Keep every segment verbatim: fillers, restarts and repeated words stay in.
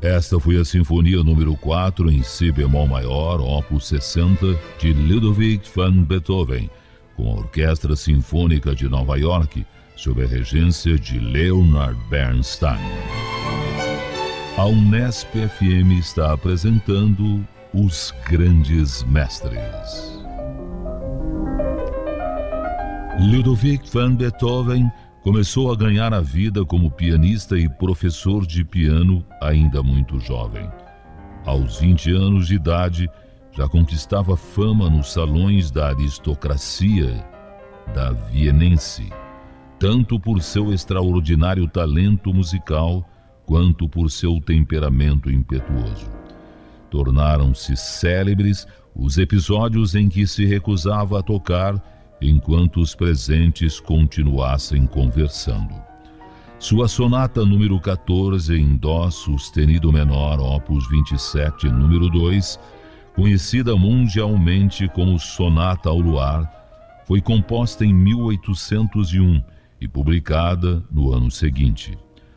Esta foi a Sinfonia número quatro em Si bemol maior, opus sessenta, de Ludwig van Beethoven, com a Orquestra Sinfônica de Nova York, sob a regência de Leonard Bernstein. A Unesp F M está apresentando Os Grandes Mestres. Ludwig van Beethoven começou a ganhar a vida como pianista e professor de piano ainda muito jovem. Aos vinte anos de idade, já conquistava fama nos salões da aristocracia da vienense, tanto por seu extraordinário talento musical quanto por seu temperamento impetuoso. Tornaram-se célebres os episódios em que se recusava a tocar enquanto os presentes continuassem conversando. Sua sonata número quatorze em dó sustenido menor, opus vinte e sete, número dois, conhecida mundialmente como Sonata ao Luar, foi composta em mil oitocentos e um e publicada no ano seguinte.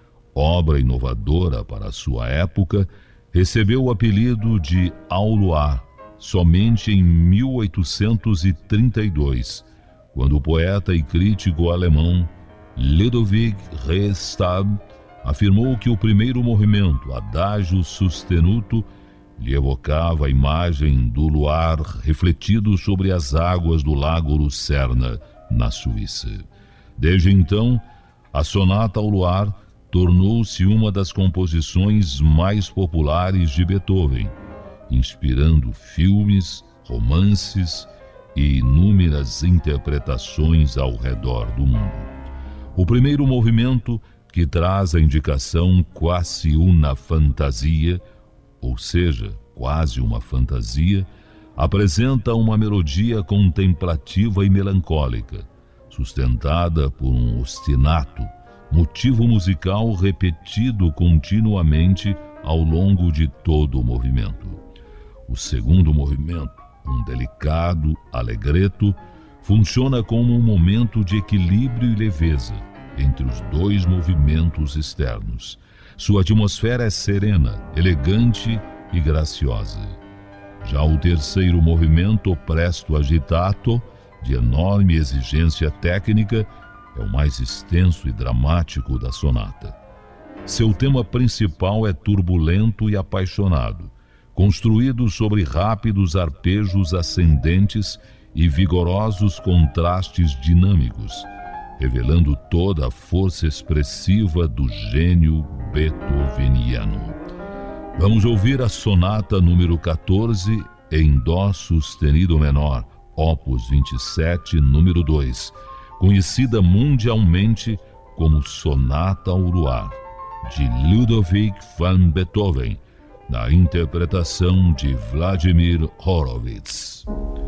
Obra inovadora para sua época, recebeu o apelido de Ao Luar somente em mil oitocentos e trinta e dois, quando o poeta e crítico alemão Ludwig Rehstab afirmou que o primeiro movimento, Adagio Sostenuto, lhe evocava a imagem do luar refletido sobre as águas do lago Lucerna, na Suíça. Desde então, a Sonata ao Luar tornou-se uma das composições mais populares de Beethoven, inspirando filmes, romances e inúmeras interpretações ao redor do mundo. O primeiro movimento, que traz a indicação quasi una fantasia, ou seja, quase uma fantasia, apresenta uma melodia contemplativa e melancólica, sustentada por um ostinato, motivo musical repetido continuamente ao longo de todo o movimento. O segundo movimento, um delicado allegretto, funciona como um momento de equilíbrio e leveza entre os dois movimentos externos. Sua atmosfera é serena, elegante e graciosa. Já o terceiro movimento, o presto agitato, de enorme exigência técnica, é o mais extenso e dramático da sonata. Seu tema principal é turbulento e apaixonado, construído sobre rápidos arpejos ascendentes e vigorosos contrastes dinâmicos, revelando toda a força expressiva do gênio beethoveniano. Vamos ouvir a sonata número quatorze em dó sustenido menor, opus vinte e sete, número dois, conhecida mundialmente como Sonata ao Luar, de Ludwig van Beethoven, na interpretação de Vladimir Horowitz.